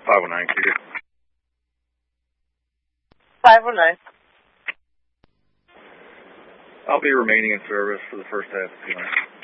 509, Peter. 509. I'll be remaining in service for the first half of tonight.